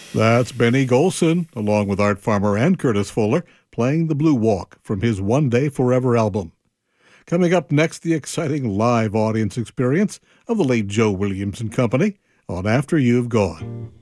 That's Benny Golson, along with Art Farmer and Curtis Fuller, playing the Blue Walk from his One Day Forever album. Coming up next, the exciting live audience experience of the late Joe Williams and Company on After You've Gone.